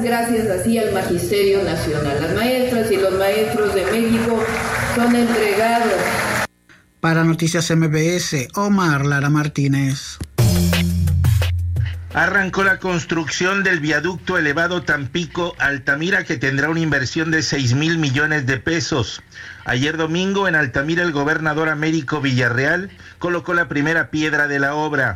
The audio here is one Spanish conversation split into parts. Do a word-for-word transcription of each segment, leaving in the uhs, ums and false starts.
gracias así al Magisterio Nacional. Las maestras y los maestros de México son entregados. Para Noticias M B S, Omar Lara Martínez. Arrancó la construcción del viaducto elevado Tampico-Altamira, que tendrá una inversión de seis mil millones de pesos. Ayer domingo, en Altamira, el gobernador Américo Villarreal colocó la primera piedra de la obra.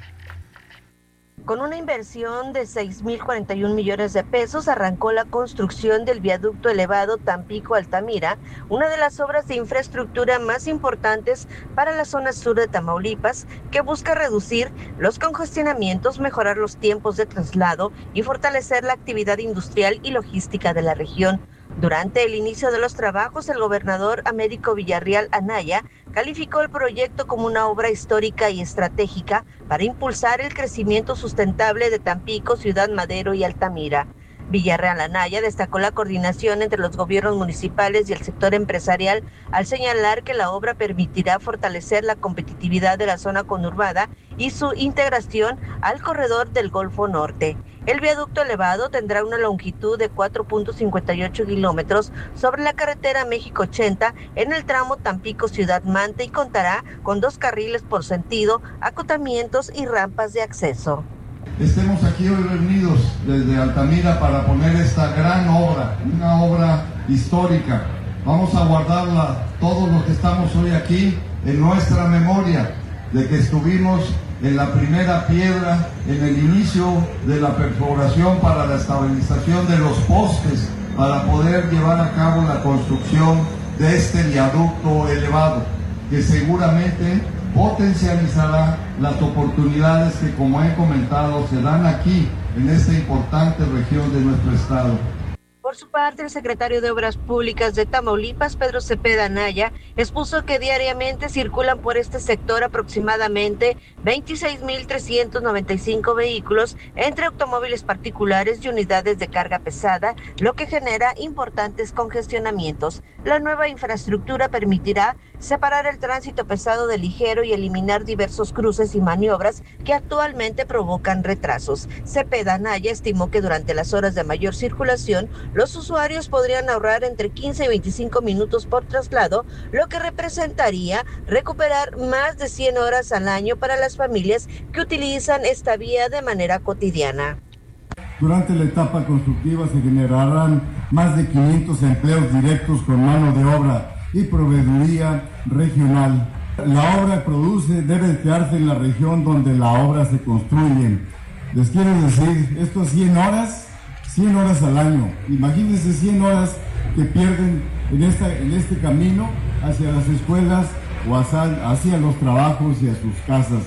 Con una inversión de seis mil cuarenta y un millones de pesos, arrancó la construcción del viaducto elevado Tampico-Altamira, una de las obras de infraestructura más importantes para la zona sur de Tamaulipas, que busca reducir los congestionamientos, mejorar los tiempos de traslado y fortalecer la actividad industrial y logística de la región. Durante el inicio de los trabajos, el gobernador Américo Villarreal Anaya calificó el proyecto como una obra histórica y estratégica para impulsar el crecimiento sustentable de Tampico, Ciudad Madero y Altamira. Villarreal Anaya destacó la coordinación entre los gobiernos municipales y el sector empresarial al señalar que la obra permitirá fortalecer la competitividad de la zona conurbada y su integración al corredor del Golfo Norte. El viaducto elevado tendrá una longitud de cuatro punto cincuenta y ocho kilómetros sobre la carretera México ochenta en el tramo Tampico-Ciudad Mante y contará con dos carriles por sentido, acotamientos y rampas de acceso. Estemos aquí hoy reunidos desde Altamira para poner esta gran obra, una obra histórica. Vamos a guardarla, todos los que estamos hoy aquí, en nuestra memoria, de que estuvimos en la primera piedra, en el inicio de la perforación para la estabilización de los postes, para poder llevar a cabo la construcción de este viaducto elevado, que seguramente potencializará las oportunidades que, como he comentado, se dan aquí, en esta importante región de nuestro estado. Por su parte, el secretario de Obras Públicas de Tamaulipas, Pedro Cepeda Anaya, expuso que diariamente circulan por este sector aproximadamente veintiséis mil trescientos noventa y cinco vehículos entre automóviles particulares y unidades de carga pesada, lo que genera importantes congestionamientos. La nueva infraestructura permitirá separar el tránsito pesado del ligero y eliminar diversos cruces y maniobras que actualmente provocan retrasos. Cepeda Anaya estimó que durante las horas de mayor circulación, los usuarios podrían ahorrar entre quince y veinticinco minutos por traslado, lo que representaría recuperar más de cien horas al año para las familias que utilizan esta vía de manera cotidiana. Durante la etapa constructiva se generarán más de quinientos empleos directos con mano de obra y proveeduría regional. La obra produce, debe quedarse en la región donde la obra se construye. Les quiero decir, estos cien horas, cien horas al año. Imagínense cien horas que pierden en, esta, en este camino hacia las escuelas o hacia, hacia los trabajos y a sus casas.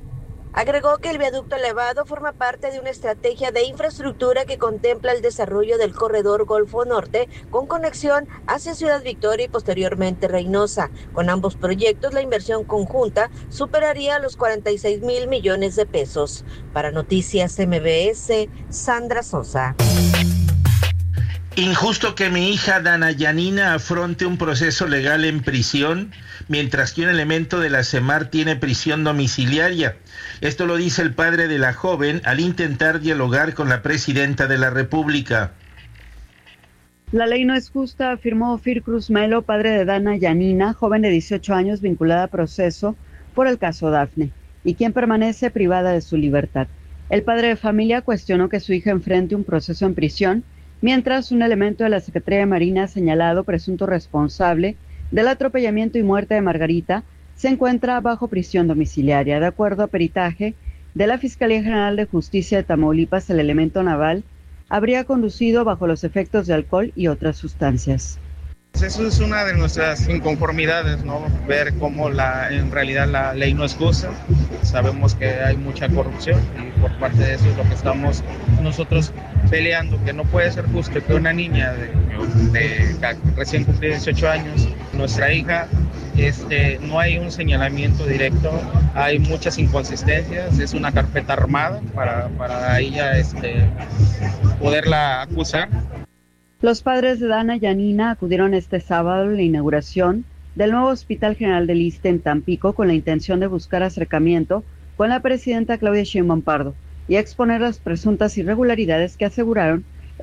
Agregó que el viaducto elevado forma parte de una estrategia de infraestructura que contempla el desarrollo del corredor Golfo Norte con conexión hacia Ciudad Victoria y posteriormente Reynosa. Con ambos proyectos, la inversión conjunta superaría los cuarenta y seis mil millones de pesos. Para Noticias M B S, Sandra Sosa. Injusto que mi hija Dana Yanina afronte un proceso legal en prisión, mientras que un elemento de la CEMAR tiene prisión domiciliaria. Esto lo dice el padre de la joven al intentar dialogar con la presidenta de la República. La ley no es justa, afirmó Ofir Cruz Melo, padre de Dana Yanina, joven de dieciocho años vinculada a proceso por el caso Dafne, y quien permanece privada de su libertad. El padre de familia cuestionó que su hija enfrente un proceso en prisión, mientras un elemento de la Secretaría de Marina ha señalado presunto responsable del atropellamiento y muerte de Margarita se encuentra bajo prisión domiciliaria. De acuerdo a peritaje de la Fiscalía General de Justicia de Tamaulipas, el elemento naval habría conducido bajo los efectos de alcohol y otras sustancias. Eso es una de nuestras inconformidades, ¿no? Ver cómo la, en realidad la ley no es justa. Sabemos que hay mucha corrupción y por parte de eso es lo que estamos nosotros peleando, que no puede ser justo que una niña de, de, de recién cumplida dieciocho años, nuestra hija, este, no hay un señalamiento directo, hay muchas inconsistencias, es una carpeta armada para, para ella este, poderla acusar. Los padres de Dana Yanina acudieron este sábado a la inauguración del nuevo Hospital General del Iste en Tampico con la intención de buscar acercamiento con la presidenta Claudia Sheinbaum Pardo y exponer las presuntas irregularidades que aseguraron